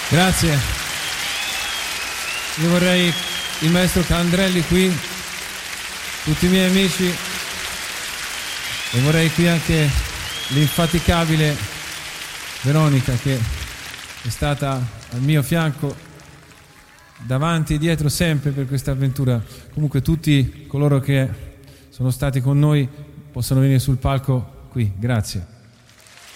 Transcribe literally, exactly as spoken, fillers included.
Grazie. Io vorrei il maestro Candrelli qui, tutti i miei amici, e vorrei qui anche l'infaticabile Veronica, che è stata al mio fianco, davanti e dietro sempre per questa avventura. Comunque tutti coloro che sono stati con noi possono venire sul palco qui. Grazie.